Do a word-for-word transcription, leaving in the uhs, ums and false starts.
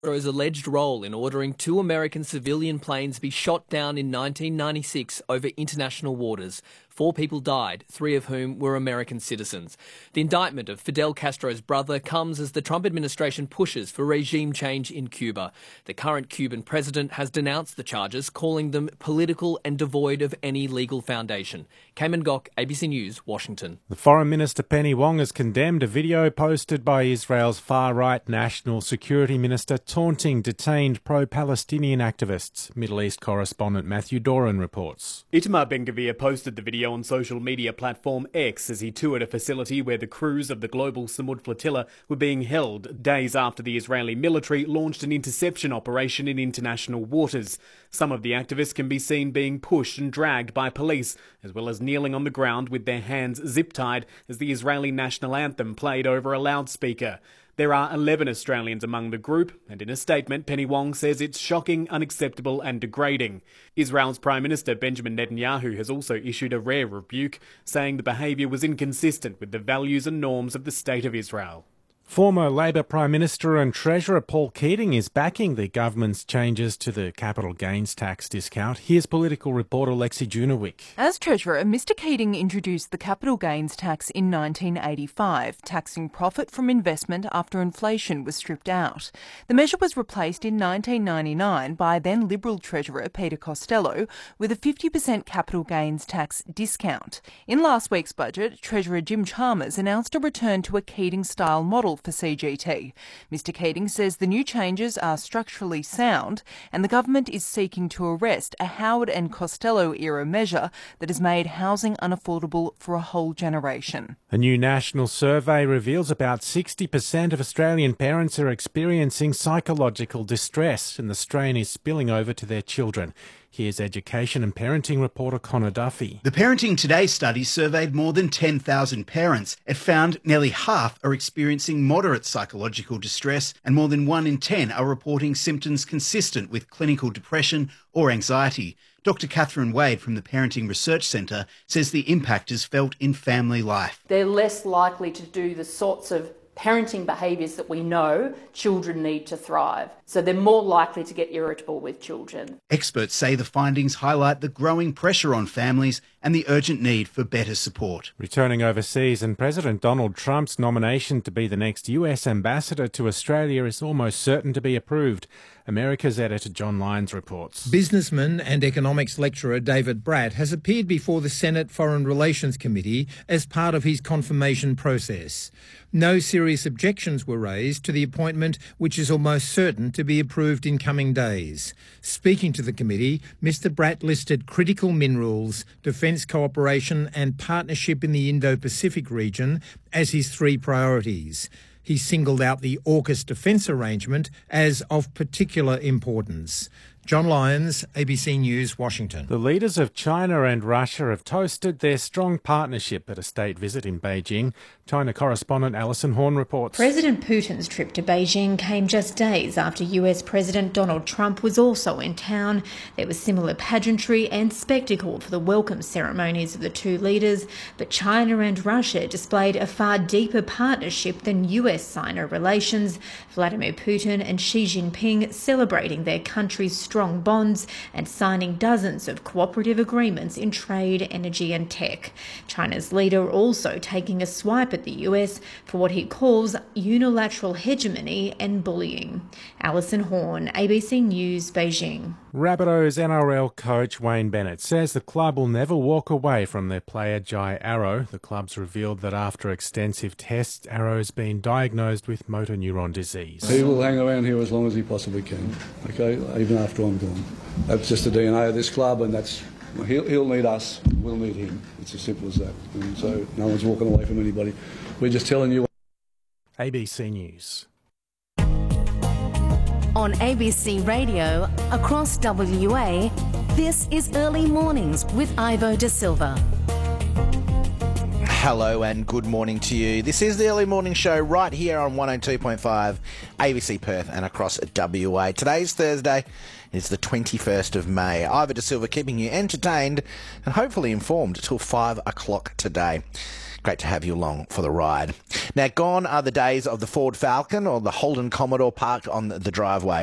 Castro's alleged role in ordering two American civilian planes be shot down in nineteen ninety-six over international waters. Four people died, three of whom were American citizens. The indictment of Fidel Castro's brother comes as the Trump administration pushes for regime change in Cuba. The current Cuban president has denounced the charges, calling them political and devoid of any legal foundation. Cayman Gok, A B C News, Washington. The Foreign Minister Penny Wong has condemned a video posted by Israel's far-right National Security Minister taunting detained pro-Palestinian activists. Middle East correspondent Matthew Doran reports. Itamar Ben-Gvir posted the video on social media platform X as he toured a facility where the crews of the global Samud flotilla were being held days after the Israeli military launched an interception operation in international waters. Some of the activists can be seen being pushed and dragged by police, as well as kneeling on the ground with their hands zip-tied as the Israeli national anthem played over a loudspeaker. There are eleven Australians among the group, and in a statement, Penny Wong says it's shocking, unacceptable and degrading. Israel's Prime Minister Benjamin Netanyahu has also issued a rare rebuke, saying the behaviour was inconsistent with the values and norms of the State of Israel. Former Labor Prime Minister and Treasurer Paul Keating is backing the government's changes to the capital gains tax discount. Here's political reporter Lexi Junowick. As Treasurer, Mr Keating introduced the capital gains tax in nineteen eighty-five, taxing profit from investment after inflation was stripped out. The measure was replaced in nineteen ninety-nine by then Liberal Treasurer Peter Costello with a fifty percent capital gains tax discount. In last week's budget, Treasurer Jim Chalmers announced a return to a Keating-style model for C G T. Mr Keating says the new changes are structurally sound and the government is seeking to arrest a Howard and Costello-era measure that has made housing unaffordable for a whole generation. A new national survey reveals about sixty percent of Australian parents are experiencing psychological distress, and the strain is spilling over to their children. Here's education and parenting reporter Connor Duffy. The Parenting Today study surveyed more than ten thousand parents. It found nearly half are experiencing moderate psychological distress, and more than one in ten are reporting symptoms consistent with clinical depression or anxiety. Doctor Catherine Wade from the Parenting Research Centre says the impact is felt in family life. They're less likely to do the sorts of parenting behaviours that we know children need to thrive. So they're more likely to get irritable with children. Experts say the findings highlight the growing pressure on families and the urgent need for better support. Returning overseas, and President Donald Trump's nomination to be the next U S ambassador to Australia is almost certain to be approved. America's editor John Lyons reports. Businessman and economics lecturer David Bratt has appeared before the Senate Foreign Relations Committee as part of his confirmation process. No serious objections were raised to the appointment, which is almost certain to be approved in coming days. Speaking to the committee, Mr Bratt listed critical minerals, defence cooperation and partnership in the Indo-Pacific region as his three priorities. He singled out the AUKUS defence arrangement as of particular importance. John Lyons, A B C News, Washington. The leaders of China and Russia have toasted their strong partnership at a state visit in Beijing. China correspondent Alison Horn reports. President Putin's trip to Beijing came just days after U S President Donald Trump was also in town. There was similar pageantry and spectacle for the welcome ceremonies of the two leaders, but China and Russia displayed a far deeper partnership than U S-Sino relations. Vladimir Putin and Xi Jinping celebrating their countries' strong bonds and signing dozens of cooperative agreements in trade, energy and tech. China's leader also taking a swipe at the U S for what he calls unilateral hegemony and bullying. Alison Horn, A B C News, Beijing. Rabbitohs N R L coach Wayne Bennett says the club will never walk away from their player Jai Arrow. The club's revealed that after extensive tests, Arrow's been diagnosed with motor neuron disease. He will hang around here as long as he possibly can, okay, even after I'm gone. That's just the D N A of this club, and that's he'll, he'll need us, we'll need him. It's as simple as that. And so no one's walking away from anybody. We're just telling you. A B C News. On A B C Radio, across W A, this is Early Mornings with Ivo De Silva. Hello and good morning to you. This is the Early Morning Show right here on one oh two point five A B C Perth and across W A. Today's Thursday. It's the twenty-first of May. Ivo De Silva keeping you entertained and hopefully informed till five o'clock today. Great to have you along for the ride. Now, gone are the days of the Ford Falcon or the Holden Commodore parked on the driveway.